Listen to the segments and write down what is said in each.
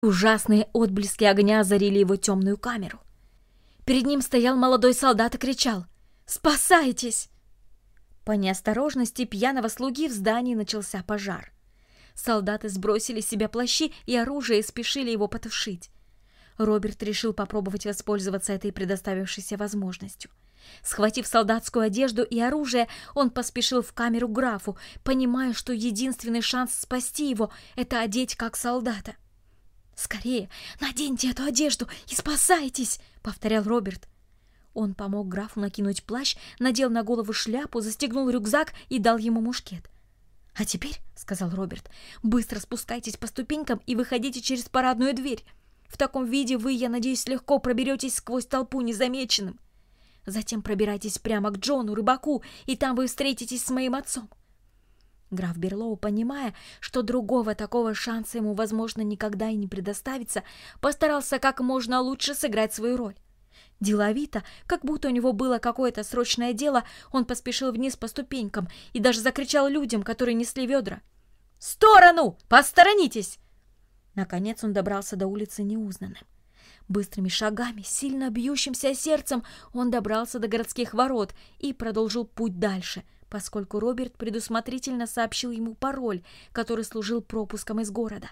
Ужасные отблески огня озарили его темную камеру. Перед ним стоял молодой солдат и кричал: «Спасайтесь!». По неосторожности пьяного слуги в здании начался пожар. Солдаты сбросили с себя плащи и оружие и спешили его потушить. Роберт решил попробовать воспользоваться этой предоставившейся возможностью. Схватив солдатскую одежду и оружие, он поспешил в камеру к графу, понимая, что единственный шанс спасти его — это одеть как солдата. «Скорее, наденьте эту одежду и спасайтесь!» — повторял Роберт. Он помог графу накинуть плащ, надел на голову шляпу, застегнул рюкзак и дал ему мушкет. «А теперь, — сказал Роберт, — быстро спускайтесь по ступенькам и выходите через парадную дверь. В таком виде вы, я надеюсь, легко проберетесь сквозь толпу незамеченным. Затем пробирайтесь прямо к Джону, рыбаку, и там вы встретитесь с моим отцом». Граф Берлоу, понимая, что другого такого шанса ему, возможно, никогда и не предоставится, постарался как можно лучше сыграть свою роль. Деловито, как будто у него было какое-то срочное дело, он поспешил вниз по ступенькам и даже закричал людям, которые несли ведра: «В сторону! Посторонитесь!». Наконец он добрался до улицы неузнанным. Быстрыми шагами, сильно бьющимся сердцем, он добрался до городских ворот и продолжил путь дальше, поскольку Роберт предусмотрительно сообщил ему пароль, который служил пропуском из города.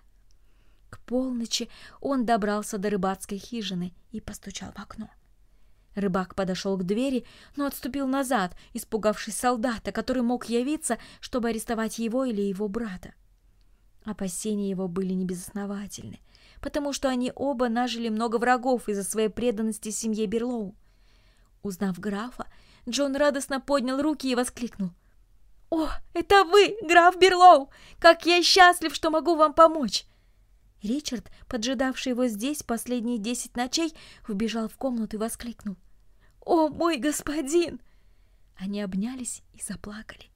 К полночи он добрался до рыбацкой хижины и постучал в окно. Рыбак подошел к двери, но отступил назад, испугавшись солдата, который мог явиться, чтобы арестовать его или его брата. Опасения его были небезосновательны, потому что они оба нажили много врагов из-за своей преданности семье Берлоу. Узнав графа, Джон радостно поднял руки и воскликнул: «О, это вы, граф Берлоу! Как я счастлив, что могу вам помочь!» Ричард, поджидавший его здесь последние 10 ночей, вбежал в комнату и воскликнул: «О, мой господин!». Они обнялись и заплакали.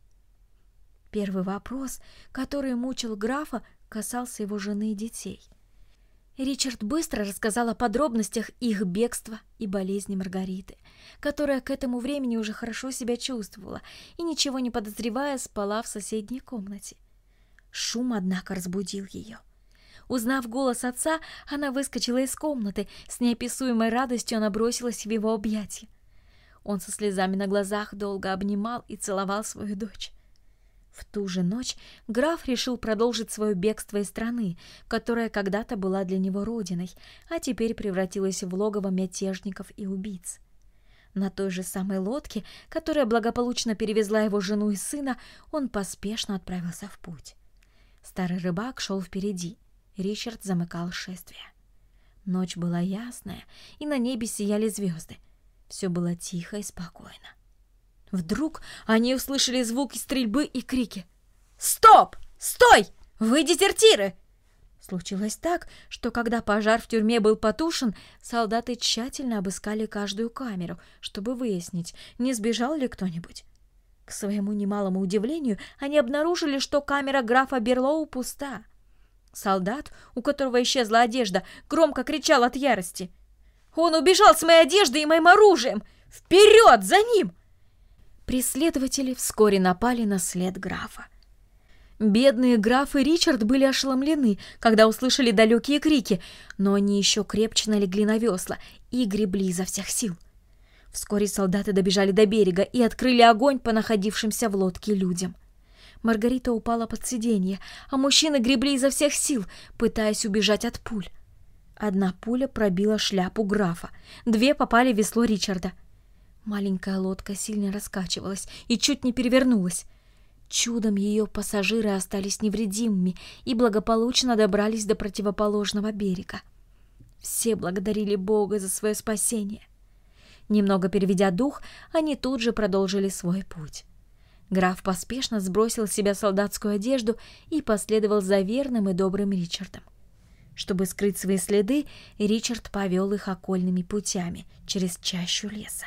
Первый вопрос, который мучил графа, касался его жены и детей. Ричард быстро рассказал о подробностях их бегства и болезни Маргариты, которая к этому времени уже хорошо себя чувствовала и, ничего не подозревая, спала в соседней комнате. Шум, однако, разбудил ее. Узнав голос отца, она выскочила из комнаты. С неописуемой радостью она бросилась в его объятия. Он со слезами на глазах долго обнимал и целовал свою дочь. В ту же ночь граф решил продолжить свое бегство из страны, которая когда-то была для него родиной, а теперь превратилась в логово мятежников и убийц. На той же самой лодке, которая благополучно перевезла его жену и сына, он поспешно отправился в путь. Старый рыбак шел впереди, Ричард замыкал шествие. Ночь была ясная, и на небе сияли звезды. Все было тихо и спокойно. Вдруг они услышали звуки стрельбы и крики: «Стоп! Стой! Вы дезертиры!». Случилось так, что когда пожар в тюрьме был потушен, солдаты тщательно обыскали каждую камеру, чтобы выяснить, не сбежал ли кто-нибудь. К своему немалому удивлению, они обнаружили, что камера графа Берлоу пуста. Солдат, у которого исчезла одежда, громко кричал от ярости: «Он убежал с моей одеждой и моим оружием! Вперед за ним!». Преследователи вскоре напали на след графа. Бедные граф и Ричард были ошеломлены, когда услышали далекие крики, но они еще крепче налегли на весла и гребли изо всех сил. Вскоре солдаты добежали до берега и открыли огонь по находившимся в лодке людям. Маргарита упала под сиденье, а мужчины гребли изо всех сил, пытаясь убежать от пуль. Одна пуля пробила шляпу графа, 2 попали в весло Ричарда. Маленькая лодка сильно раскачивалась и чуть не перевернулась. Чудом ее пассажиры остались невредимыми и благополучно добрались до противоположного берега. Все благодарили Бога за свое спасение. Немного переведя дух, они тут же продолжили свой путь. Граф поспешно сбросил с себя солдатскую одежду и последовал за верным и добрым Ричардом. Чтобы скрыть свои следы, Ричард повел их окольными путями через чащу леса.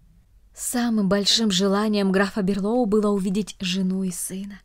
Самым большим желанием графа Берлоу было увидеть жену и сына.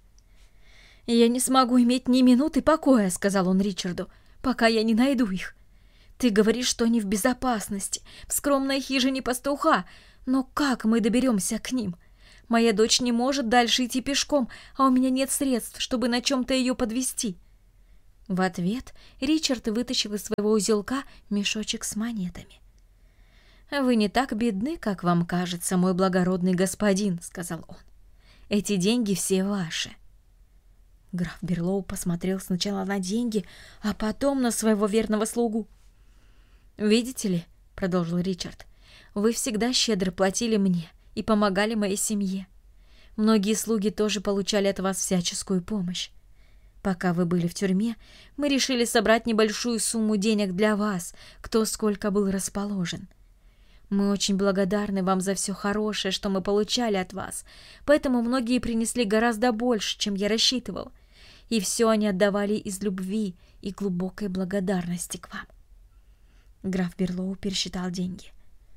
«Я не смогу иметь ни минуты покоя», — сказал он Ричарду, — «пока я не найду их. Ты говоришь, что они в безопасности, в скромной хижине пастуха, но как мы доберемся к ним? Моя дочь не может дальше идти пешком, а у меня нет средств, чтобы на чем-то ее подвезти». В ответ Ричард вытащил из своего узелка мешочек с монетами. «Вы не так бедны, как вам кажется, мой благородный господин», — сказал он. «Эти деньги все ваши». Граф Берлоу посмотрел сначала на деньги, а потом на своего верного слугу. «Видите ли», — продолжил Ричард, — «вы всегда щедро платили мне и помогали моей семье. Многие слуги тоже получали от вас всяческую помощь. Пока вы были в тюрьме, мы решили собрать небольшую сумму денег для вас, кто сколько был расположен. Мы очень благодарны вам за все хорошее, что мы получали от вас, поэтому многие принесли гораздо больше, чем я рассчитывал, и все они отдавали из любви и глубокой благодарности к вам». Граф Берлоу пересчитал деньги.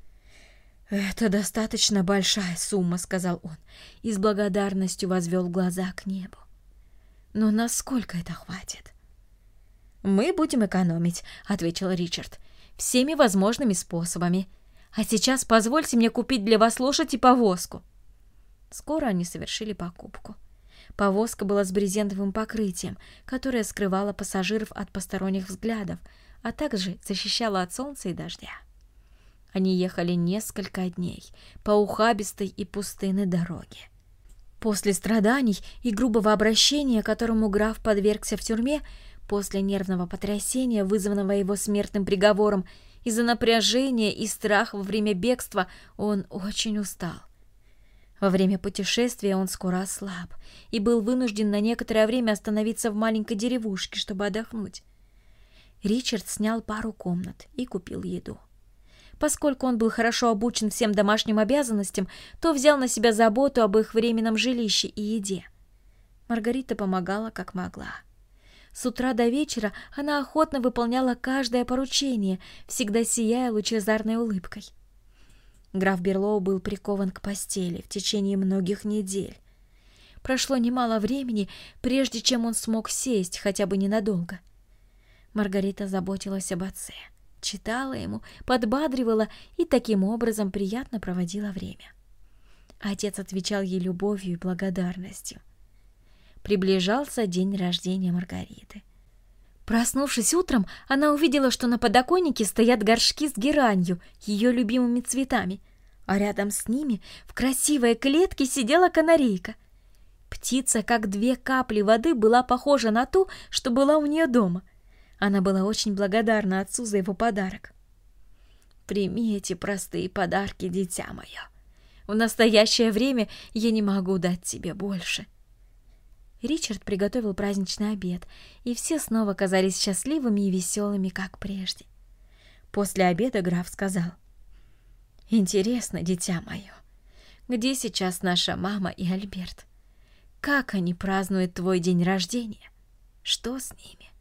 «Это достаточно большая сумма», — сказал он, и с благодарностью возвел глаза к небу. «Но насколько это хватит?» «Мы будем экономить», — ответил Ричард, — «всеми возможными способами. А сейчас позвольте мне купить для вас лошадь и повозку». Скоро они совершили покупку. Повозка была с брезентовым покрытием, которое скрывало пассажиров от посторонних взглядов, а также защищало от солнца и дождя. Они ехали несколько дней по ухабистой и пустынной дороге. После страданий и грубого обращения, которому граф подвергся в тюрьме, после нервного потрясения, вызванного его смертным приговором, из-за напряжения и страха во время бегства, он очень устал. Во время путешествия он скоро ослаб и был вынужден на некоторое время остановиться в маленькой деревушке, чтобы отдохнуть. Ричард снял пару комнат и купил еду. Поскольку он был хорошо обучен всем домашним обязанностям, то взял на себя заботу об их временном жилище и еде. Маргарита помогала как могла. С утра до вечера она охотно выполняла каждое поручение, всегда сияя лучезарной улыбкой. Граф Берлоу был прикован к постели в течение многих недель. Прошло немало времени, прежде чем он смог сесть хотя бы ненадолго. Маргарита заботилась об отце, читала ему, подбадривала и таким образом приятно проводила время. Отец отвечал ей любовью и благодарностью. Приближался день рождения Маргариты. Проснувшись утром, она увидела, что на подоконнике стоят горшки с геранью, ее любимыми цветами, а рядом с ними в красивой клетке сидела канарейка. Птица, как 2 капли воды, была похожа на ту, что была у нее дома. Она была очень благодарна отцу за его подарок. «Прими эти простые подарки, дитя мое. В настоящее время я не могу дать тебе больше». Ричард приготовил праздничный обед, и все снова казались счастливыми и веселыми, как прежде. После обеда граф сказал: «Интересно, дитя мое, где сейчас наша мама и Альберт? Как они празднуют твой день рождения? Что с ними?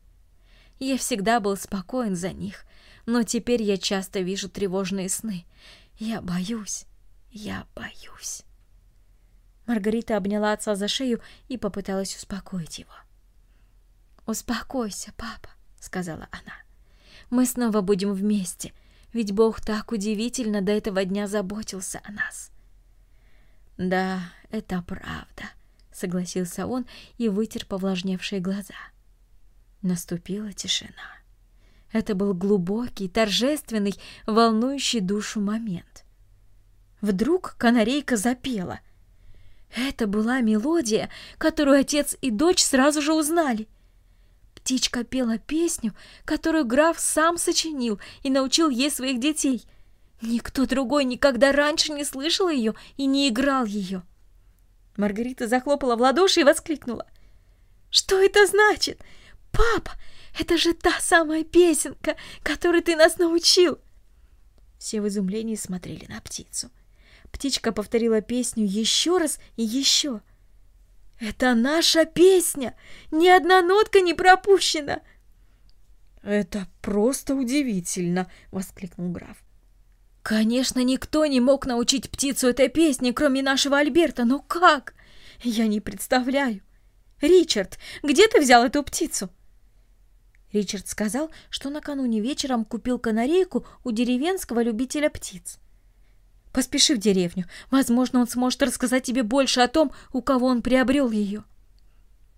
Я всегда был спокоен за них, но теперь я часто вижу тревожные сны. Я боюсь. Маргарита обняла отца за шею и попыталась успокоить его. «Успокойся, папа», — сказала она. «Мы снова будем вместе, ведь Бог так удивительно до этого дня заботился о нас». «Да, это правда», — согласился он и вытер повлажневшие глаза. Наступила тишина. Это был глубокий, торжественный, волнующий душу момент. Вдруг канарейка запела. Это была мелодия, которую отец и дочь сразу же узнали. Птичка пела песню, которую граф сам сочинил и научил ей своих детей. Никто другой никогда раньше не слышал ее и не играл ее. Маргарита захлопала в ладоши и воскликнула: «Что это значит? Папа, это же та самая песенка, которой ты нас научил!» Все в изумлении смотрели на птицу. Птичка повторила песню еще раз и еще. «Это наша песня! Ни одна нотка не пропущена!» «Это просто удивительно!» — воскликнул граф. «Конечно, никто не мог научить птицу этой песне, кроме нашего Альберта, но как? Я не представляю. Ричард, где ты взял эту птицу?» Ричард сказал, что накануне вечером купил канарейку у деревенского любителя птиц. «Поспеши в деревню. Возможно, он сможет рассказать тебе больше о том, у кого он приобрел ее».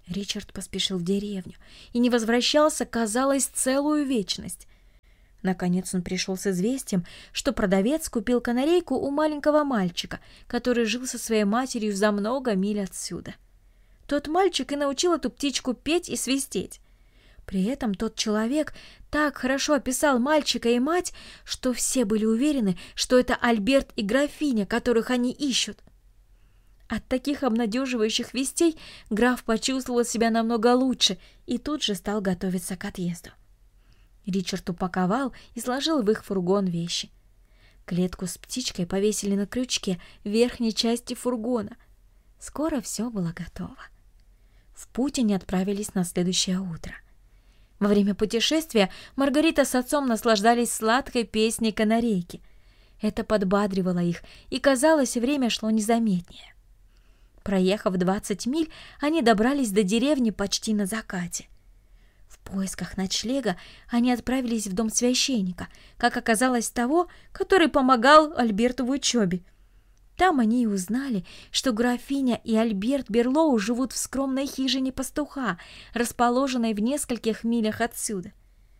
Ричард поспешил в деревню и не возвращался, казалось, целую вечность. Наконец он пришел с известием, что продавец купил канарейку у маленького мальчика, который жил со своей матерью за много миль отсюда. Тот мальчик и научил эту птичку петь и свистеть. При этом тот человек так хорошо описал мальчика и мать, что все были уверены, что это Альберт и графиня, которых они ищут. От таких обнадеживающих вестей граф почувствовал себя намного лучше и тут же стал готовиться к отъезду. Ричард упаковал и сложил в их фургон вещи. Клетку с птичкой повесили на крючке в верхней части фургона. Скоро все было готово. В путь они отправились на следующее утро. Во время путешествия Маргарита с отцом наслаждались сладкой песней канарейки. Это подбадривало их, и, казалось, время шло незаметнее. Проехав 20 миль, они добрались до деревни почти на закате. В поисках ночлега они отправились в дом священника, как оказалось того, который помогал Альберту в учебе. Там они и узнали, что графиня и Альберт Берлоу живут в скромной хижине пастуха, расположенной в нескольких милях отсюда.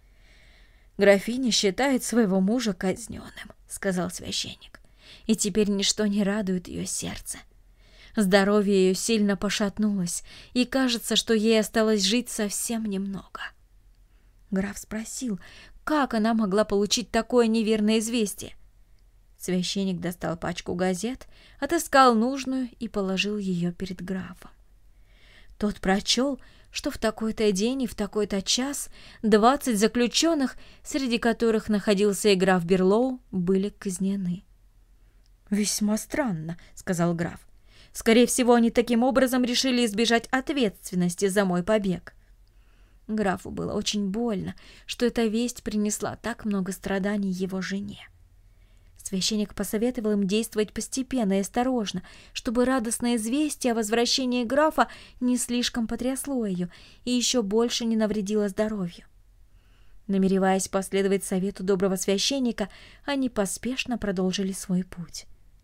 «Графиня считает своего мужа казненным», — сказал священник, «и теперь ничто не радует ее сердце. Здоровье ее сильно пошатнулось, и кажется, что ей осталось жить совсем немного». Граф спросил, как она могла получить такое неверное известие. Священник достал пачку газет, отыскал нужную и положил ее перед графом. Тот прочел, что в такой-то день и в такой-то час 20 заключенных, среди которых находился и граф Берлоу, были казнены. «Весьма странно», — сказал граф. «Скорее всего, они таким образом решили избежать ответственности за мой побег». Графу было очень больно, что эта весть принесла так много страданий его жене. Священник посоветовал им действовать постепенно и осторожно, чтобы радостное известие о возвращении графа не слишком потрясло ее и еще больше не навредило здоровью. Намереваясь последовать совету доброго священника, они поспешно продолжили свой путь.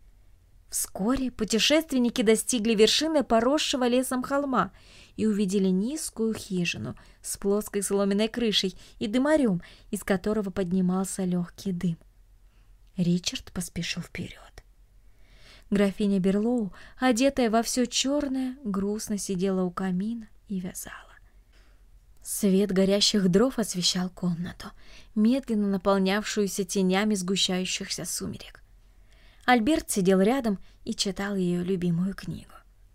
Вскоре путешественники достигли вершины поросшего лесом холма и увидели низкую хижину с плоской соломенной крышей и дымарем, из которого поднимался легкий дым. Ричард поспешил вперед. Графиня Берлоу, одетая во все черное, грустно сидела у камина и вязала. Свет горящих дров освещал комнату, медленно наполнявшуюся тенями сгущающихся сумерек. Альберт сидел рядом и читал ее любимую книгу.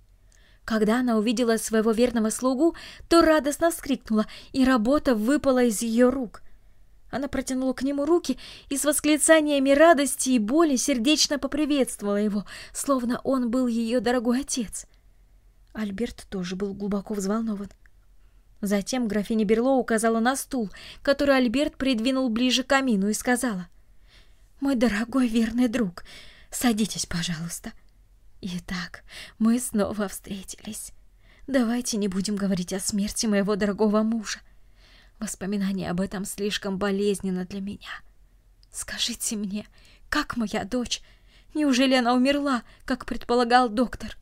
Когда она увидела своего верного слугу, то радостно вскрикнула, и работа выпала из ее рук. Она протянула к нему руки и с восклицаниями радости и боли сердечно поприветствовала его, словно он был ее дорогой отец. Альберт тоже был глубоко взволнован. Затем графиня Берлоу указала на стул, который Альберт придвинул ближе к камину, и сказала: «Мой дорогой верный друг, садитесь, пожалуйста. Итак, мы снова встретились. Давайте не будем говорить о смерти моего дорогого мужа. Воспоминание об этом слишком болезненно для меня. Скажите мне, как моя дочь? Неужели она умерла, как предполагал доктор?»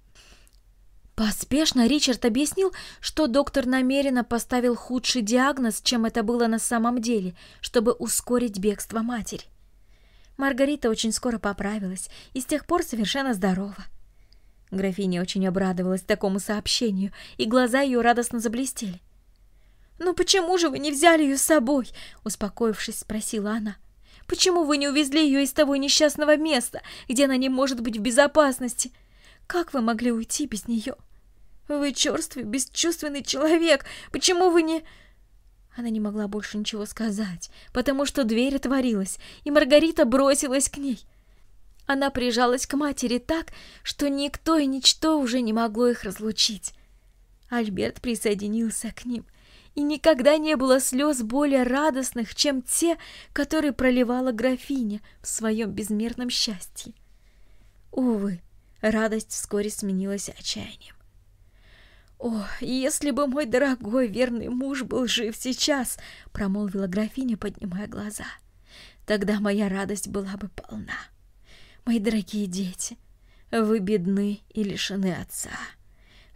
Поспешно Ричард объяснил, что доктор намеренно поставил худший диагноз, чем это было на самом деле, чтобы ускорить бегство матери. Маргарита очень скоро поправилась и с тех пор совершенно здорова. Графиня очень обрадовалась такому сообщению, и глаза ее радостно заблестели. «Но почему же вы не взяли ее с собой?» — успокоившись, спросила она. «Почему вы не увезли ее из того несчастного места, где она не может быть в безопасности? Как вы могли уйти без нее? Вы черствый, бесчувственный человек. Почему вы не...» Она не могла больше ничего сказать, потому что дверь отворилась, и Маргарита бросилась к ней. Она прижалась к матери так, что никто и ничто уже не могло их разлучить. Альберт присоединился к ним, и никогда не было слез более радостных, чем те, которые проливала графиня в своем безмерном счастье. Увы, радость вскоре сменилась отчаянием. «О, если бы мой дорогой верный муж был жив сейчас!» — промолвила графиня, поднимая глаза. «Тогда моя радость была бы полна. Мои дорогие дети, вы бедны и лишены отца.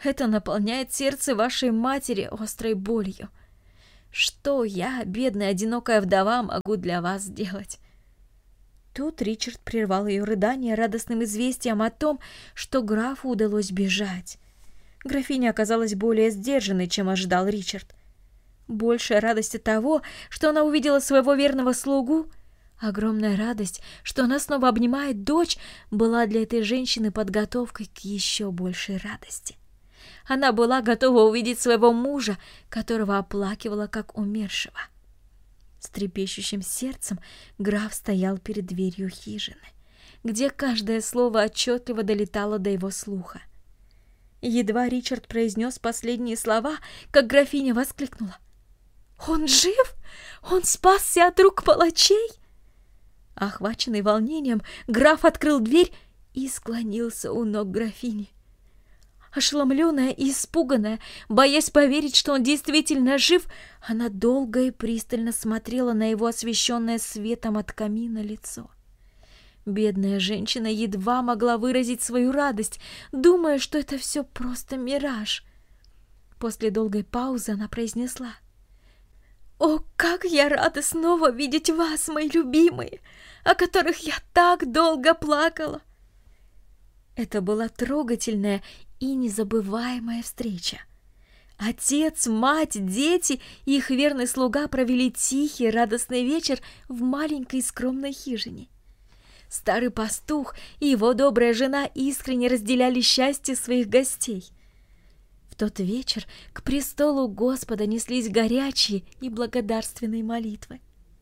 Это наполняет сердце вашей матери острой болью. Что я, бедная одинокая вдова, могу для вас сделать?» Тут Ричард прервал ее рыдание радостным известием о том, что графу удалось бежать. Графиня оказалась более сдержанной, чем ожидал Ричард. Большая радость от того, что она увидела своего верного слугу, огромная радость, что она снова обнимает дочь, была для этой женщины подготовкой к еще большей радости. Она была готова увидеть своего мужа, которого оплакивала как умершего. С трепещущим сердцем граф стоял перед дверью хижины, где каждое слово отчетливо долетало до его слуха. Едва Ричард произнес последние слова, как графиня воскликнула: «Он жив? Он спасся от рук палачей?» Охваченный волнением, граф открыл дверь и склонился у ног графини. Ошеломленная и испуганная, боясь поверить, что он действительно жив, она долго и пристально смотрела на его освещенное светом от камина лицо. Бедная женщина едва могла выразить свою радость, думая, что это все просто мираж. После долгой паузы она произнесла: «О, как я рада снова видеть вас, мои любимые, о которых я так долго плакала!» Это была трогательная и незабываемая встреча. Отец, мать, дети и их верный слуга провели тихий, радостный вечер в маленькой скромной хижине. Старый пастух и его добрая жена искренне разделяли счастье своих гостей. В тот вечер к престолу Господа неслись горячие и благодарственные молитвы.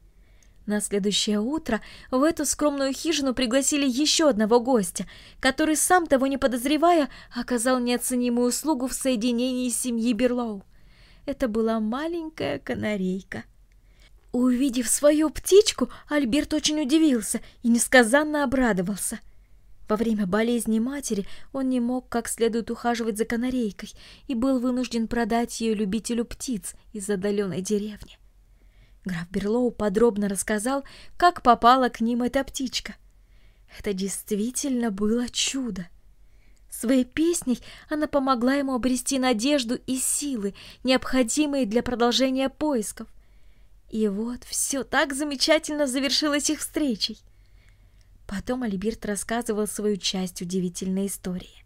На следующее утро в эту скромную хижину пригласили еще одного гостя, который, сам того не подозревая, оказал неоценимую услугу в соединении семьи Берлоу. Это была маленькая канарейка. Увидев свою птичку, Альберт очень удивился и несказанно обрадовался. Во время болезни матери он не мог как следует ухаживать за канарейкой и был вынужден продать ее любителю птиц из отдаленной деревни. Граф Берлоу подробно рассказал, как попала к ним эта птичка. Это действительно было чудо. Своей песней она помогла ему обрести надежду и силы, необходимые для продолжения поисков. И вот все так замечательно завершилось их встречей. Потом Альберт рассказывал свою часть удивительной истории.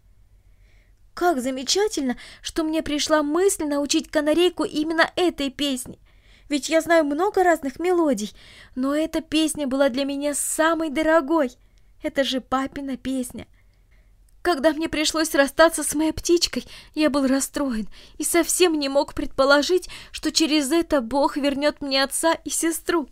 «Как замечательно, что мне пришла мысль научить канарейку именно этой песне. Ведь я знаю много разных мелодий, но эта песня была для меня самой дорогой. Это же папина песня. Когда мне пришлось расстаться с моей птичкой, я был расстроен и совсем не мог предположить, что через это Бог вернет мне отца и сестру».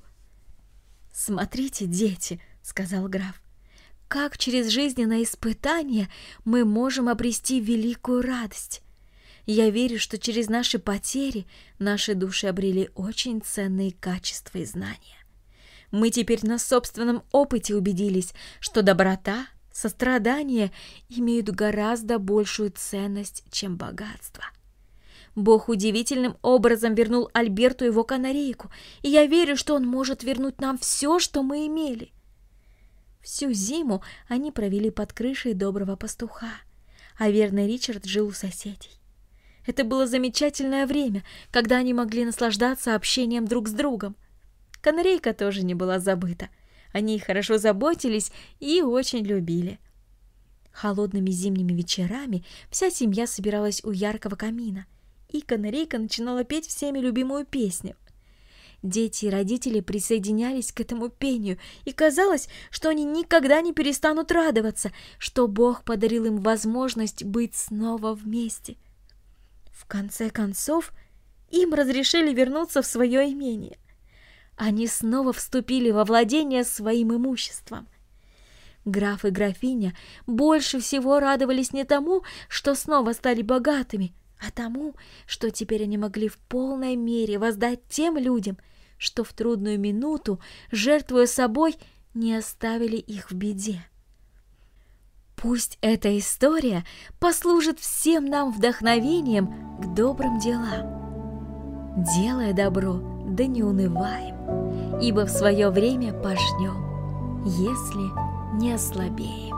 «Смотрите, дети», — сказал граф, — «как через жизненное испытание мы можем обрести великую радость. Я верю, что через наши потери наши души обрели очень ценные качества и знания. Мы теперь на собственном опыте убедились, что доброта, сострадание имеют гораздо большую ценность, чем богатство. Бог удивительным образом вернул Альберту его канарейку, и я верю, что он может вернуть нам все, что мы имели». Всю зиму они провели под крышей доброго пастуха, а верный Ричард жил у соседей. Это было замечательное время, когда они могли наслаждаться общением друг с другом. Канарейка тоже не была забыта. Они хорошо заботились и очень любили. Холодными зимними вечерами вся семья собиралась у яркого камина, и канарейка начинала петь всеми любимую песню. Дети и родители присоединялись к этому пению, и казалось, что они никогда не перестанут радоваться, что Бог подарил им возможность быть снова вместе. В конце концов, им разрешили вернуться в свое имение. Они снова вступили во владение своим имуществом. Граф и графиня больше всего радовались не тому, что снова стали богатыми, а тому, что теперь они могли в полной мере воздать тем людям, что в трудную минуту, жертвуя собой, не оставили их в беде. Пусть эта история послужит всем нам вдохновением к добрым делам. Делая добро, да не унываем, ибо в свое время пожнем, если не ослабеем.